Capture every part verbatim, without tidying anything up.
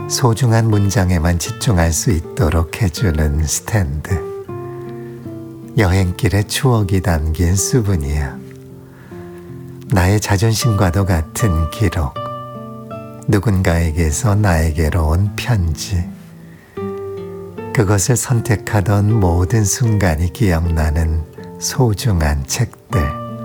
소중한 문장에만 집중할 수 있도록 해주는 스탠드. 여행길의 추억이 담긴 수브니어. 나의 자존심과도 같은 기록. 누군가에게서 나에게로 온 편지. 그것을 선택하던 모든 순간이 기억나는 소중한 책들.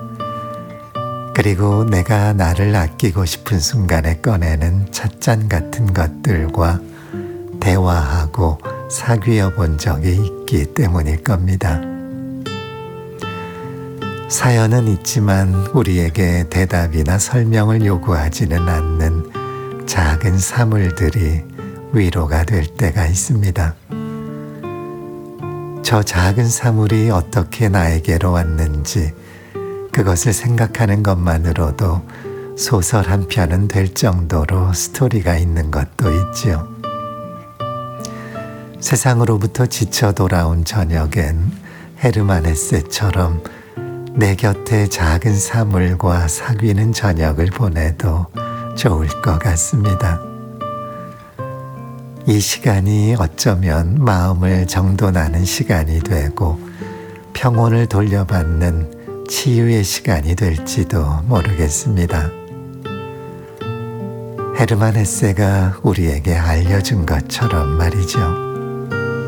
그리고 내가 나를 아끼고 싶은 순간에 꺼내는 찻잔 같은 것들과 대화하고 사귀어 본 적이 있기 때문일 겁니다. 사연은 있지만 우리에게 대답이나 설명을 요구하지는 않는 작은 사물들이 위로가 될 때가 있습니다. 저 작은 사물이 어떻게 나에게로 왔는지 그것을 생각하는 것만으로도 소설 한 편은 될 정도로 스토리가 있는 것도 있지요. 세상으로부터 지쳐 돌아온 저녁엔 헤르만 헤세처럼 내 곁에 작은 사물과 사귀는 저녁을 보내도 좋을 것 같습니다. 이 시간이 어쩌면 마음을 정돈하는 시간이 되고 평온을 돌려받는 치유의 시간이 될지도 모르겠습니다. 헤르만 헤세가 우리에게 알려준 것처럼 말이죠.